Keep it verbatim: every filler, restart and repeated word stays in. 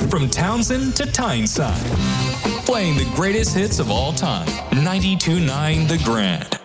from Townsend to Tyneside. Playing the greatest hits of all time. ninety-two point nine The Grand.